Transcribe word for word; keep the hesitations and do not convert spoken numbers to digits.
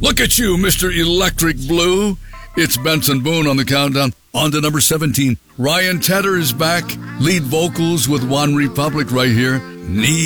Look at you, Mister Electric Blue. It's Benson Boone on the countdown. On to number seventeen. Ryan Tedder is back. Lead vocals with One Republic right here. Need